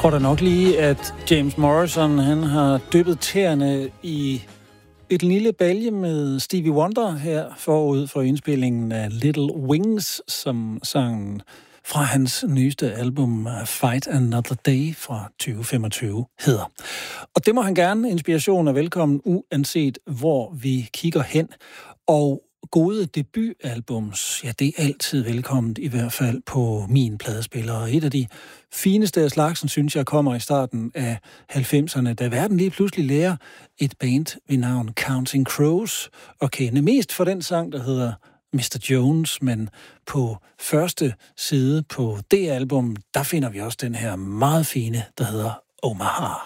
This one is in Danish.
tror da nok lige, at James Morrison han har dyppet tæerne i et lille balje med Stevie Wonder her forud for indspillingen af Little Wings, som sangen fra hans nyeste album Fight Another Day fra 2025 hedder. Og det må han gerne. Inspiration er velkommen, uanset hvor vi kigger hen. Og gode debutalbums, ja, det er altid velkomment, i hvert fald på min pladespiller. Og et af de fineste af slagsen, synes jeg, kommer i starten af 90'erne, da verden lige pludselig lærer et band ved navn Counting Crows at kende. Mest for den sang, der hedder Mr. Jones, men på første side på det album, der finder vi også den her meget fine, der hedder Omaha.